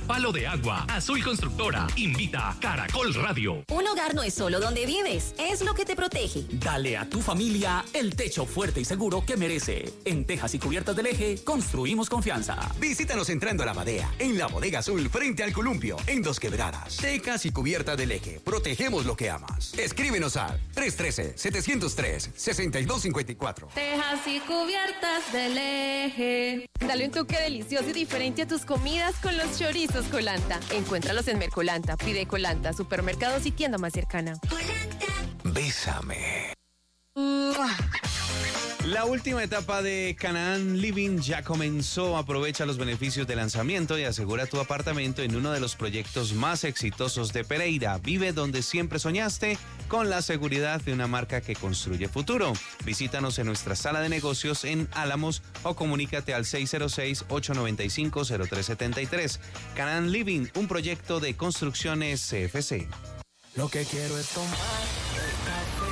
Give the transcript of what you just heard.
Palo de Agua, Azul Constructora, invita Caracol Radio. Un hogar no es solo donde vives, es lo que te protege. Dale a tu familia el techo fuerte y seguro que merece. En Tejas y Cubiertas del Eje, construimos confianza. Visítanos entrando a La Badea, en la Bodega Azul, frente al Columpio, en Dos Quebradas. Tejas y Cubiertas del Eje, protegemos lo que amas. Escríbenos al 313-703-6254. Tejas y Cubiertas del Eje. Dale un toque delicioso y diferente a tus comidas con los chorizos Colanta. Encuéntralos en Mercolanta, pide Colanta, supermercados y tienda más cercana. Bésame. La última etapa de Canaan Living ya comenzó. Aprovecha los beneficios de lanzamiento y asegura tu apartamento en uno de los proyectos más exitosos de Pereira. Vive donde siempre soñaste con la seguridad de una marca que construye futuro. Visítanos en nuestra sala de negocios en Álamos o comunícate al 606-895-0373. Canaan Living, un proyecto de construcciones CFC. Lo que quiero es tomar café